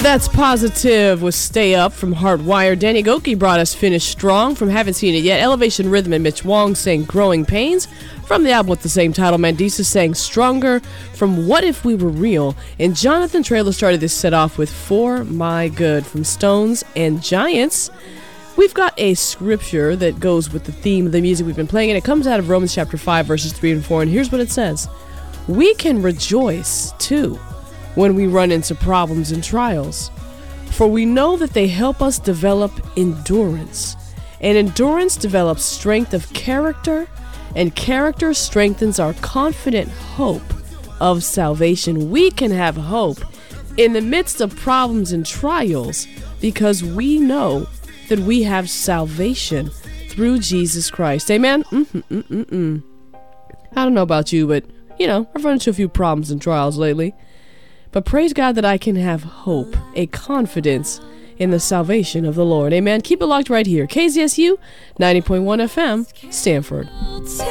That's Positive with Stay Up from Hardwire. Danny Goki brought us Finish Strong from Haven't Seen It Yet. Elevation Rhythm and Mitch Wong sang Growing Pains from the album with the same title. Mandisa sang Stronger from What If We Were Real. And Jonathan Traylor started this set off with For My Good from Stones and Giants. We've got a scripture that goes with the theme of the music we've been playing, and it comes out of Romans chapter 5, verses 3 and 4. And here's what it says. We can rejoice, too, when we run into problems and trials, for we know that they help us develop endurance, and endurance develops strength of character, and character strengthens our confident hope of salvation. We can have hope in the midst of problems and trials because we know that we have salvation through Jesus Christ. Amen? I don't know about you, but I've run into a few problems and trials lately. But praise God that I can have hope, a confidence in the salvation of the Lord. Amen. Keep it locked right here. KZSU 90.1 FM, Stanford.